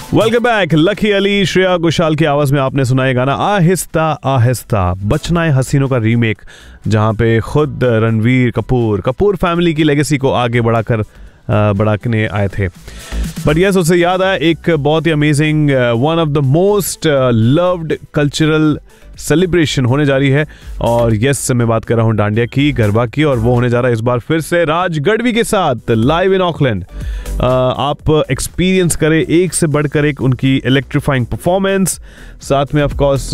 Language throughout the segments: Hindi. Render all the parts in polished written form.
Welcome back. Lucky Ali, Shreya Ghoshal की आवाज में आपने सुना ये गाना आहिस्ता आहिस्ता, बचना है हसीनों का रीमेक, जहां पे खुद रणवीर कपूर फैमिली की लेगेसी को आगे बढ़ाने आए थे। बट यस, उससे याद आया एक बहुत ही amazing, one of the most loved cultural celebration होने जा रही है। और यस, मैं बात कर रहा हूँ डांडिया की, गरबा की, और वो होने जा रहा है इस बार फिर से राज गढ़वी के साथ लाइव इन ऑकलैंड। आप एक्सपीरियंस करें एक से बढ़कर एक उनकी इलेक्ट्रीफाइंग परफॉर्मेंस, साथ में of course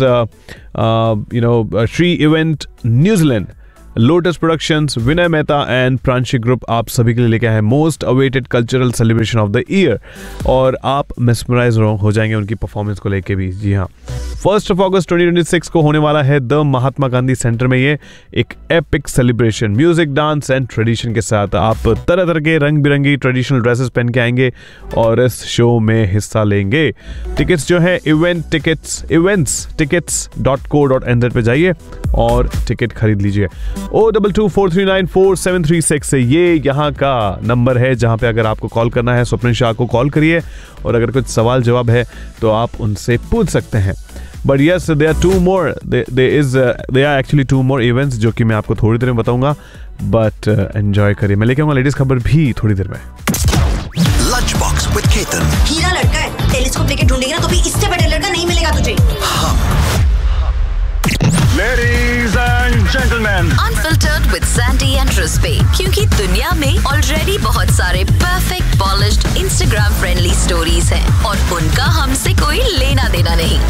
Shri event New Zealand, lotus productions, Vinay Mehta and Pranshi group आप सभी के लिए लेके आए हैं most awaited cultural celebration of the year. और आप मेस्मराइज हो जाएंगे उनकी परफॉर्मेंस को लेके भी। जी हाँ, 1 अगस्त 2026 को होने वाला है द महात्मा गांधी सेंटर में ये एक epic celebration, music, dance and tradition के साथ। आप तरह तरह के रंग बिरंगी ट्रेडिशनल ड्रेसेस पहन के आएंगे और इस शो में हिस्सा लेंगे। टिकट्स जो है eventstickets.co.nz पे जाइए और टिकट खरीद लीजिए। 02243947336 से ये यहाँ का नंबर है जहाँ पे अगर आपको कॉल करना है स्वप्निल शाह को कॉल करिए, और अगर कुछ सवाल जवाब है तो आप उनसे पूछ सकते हैं। But yes, there are actually two more events जो कि मैं आपको थोड़ी देर में बताऊंगा, बट एंजॉय करिए। मैं लेके आऊंगा लेडीज खबर भी थोड़ी देर में। Lunch box with Ketan. हीरा लड़का है, टेलीस्कोप लेके ढूंढेगा तो भी इससे बड़ा लड़का नहीं मिलेगा तुझे। Ladies and gentlemen, Unfiltered with Sandy and Rizpe, क्योंकि दुनिया में ऑलरेडी बहुत सारे perfect polished Instagram friendly stories हैं और उनका हमसे कोई लेना देना नहीं।